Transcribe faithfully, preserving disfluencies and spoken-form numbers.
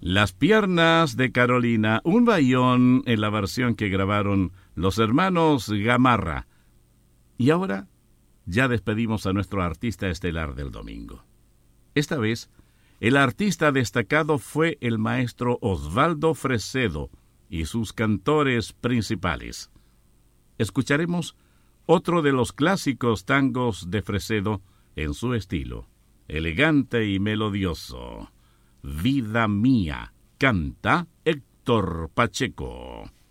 Las piernas de Carolina, un bayón en la versión que grabaron los hermanos Gamarra. Y ahora ya despedimos a nuestro artista estelar del domingo. Esta vez, el artista destacado fue el maestro Osvaldo Fresedo y sus cantores principales. Escucharemos otro de los clásicos tangos de Fresedo en su estilo, elegante y melodioso. Vida mía, canta Héctor Pacheco.